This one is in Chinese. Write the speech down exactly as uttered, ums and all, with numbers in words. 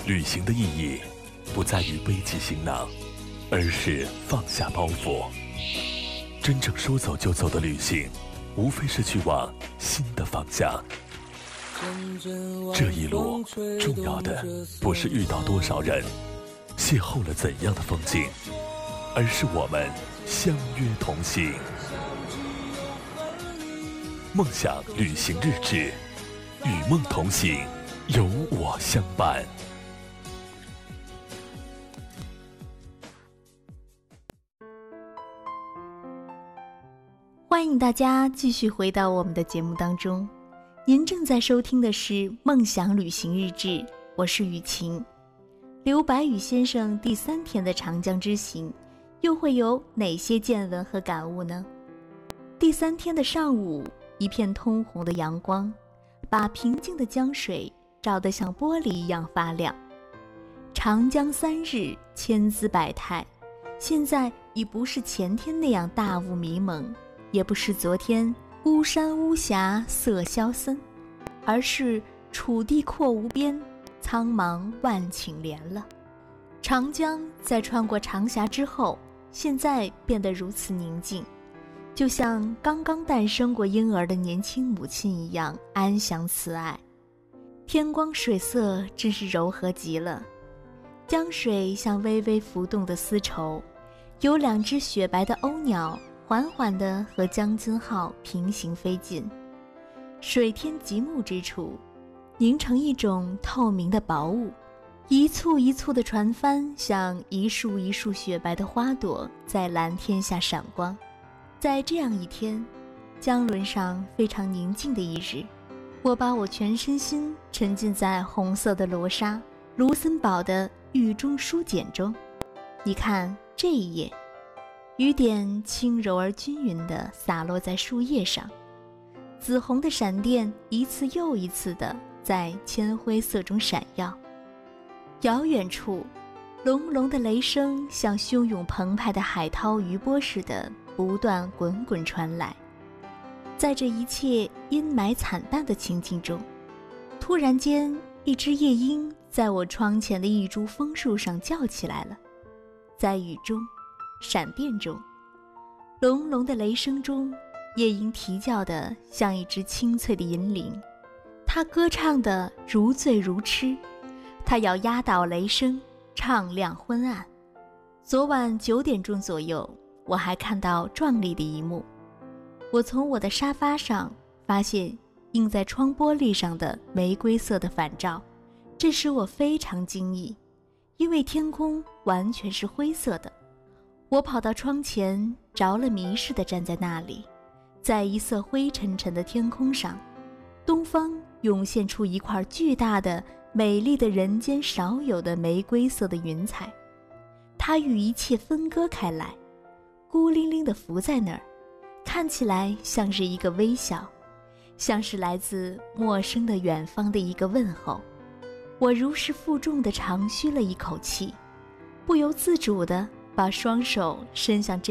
旅行的意义不在于背起行囊，而是放下包袱。真正说走就走的旅行，无非是去往新的方向。这一路重要的不是遇到多少人，邂逅了怎样的风景，而是我们相约同行。梦想旅行日志，与梦同行，有我相伴。 欢迎大家继续回到我们的节目当中，您正在收听的是梦想旅行日志，我是雨晴。刘白羽先生第三天的长江之行又会有哪些见闻和感悟呢？第三天的上午，一片通红的阳光把平静的江水照得像玻璃一样发亮。长江三日，千姿百态，现在已不是前天那样大雾迷蒙，也不是昨天巫山巫峡色萧森，而是楚地阔无边，苍茫万顷连了。长江在穿过长峡之后，现在变得如此宁静，就像刚刚诞生过婴儿的年轻母亲一样安详慈爱。天光水色真是柔和极了，江水像微微浮动的丝绸，有两只雪白的鸥鸟缓缓地和江津号平行飞进，水天极目之处，凝成一种透明的薄雾，一簇一簇的船帆像一束一束雪白的花朵在蓝天下闪光。在这样一天，江轮上非常宁静的一日，我把我全身心沉浸在红色的罗纱卢森堡的狱中书简中。你看这一页，雨点轻柔而均匀地洒落在树叶上，紫红的闪电一次又一次地在铅灰色中闪耀。遥远处，隆隆的雷声像汹涌澎湃的海涛余波似的不断滚滚传来。在这一切阴霾惨淡的情境中，突然间一只夜莺在我窗前的一株枫树上叫起来了。在雨中，闪电中，隆隆的雷声中，夜莺啼叫得像一只清脆的银铃，它歌唱得如醉如痴，它要压倒雷声，唱亮昏暗。昨晚九点钟左右，我还看到壮丽的一幕。我从我的沙发上发现映在窗玻璃上的玫瑰色的反照，这使我非常惊异，因为天空完全是灰色的。我跑到窗前，着了迷似的站在那里，在一色灰沉沉的天空上，东方涌现出一块巨大的美丽的人间少有的玫瑰色的云彩，它与一切分割开来，孤零零地浮在那儿，看起来像是一个微笑，像是来自陌生的远方的一个问候。我如释负重地长吁了一口气，不由自主地把双手伸向这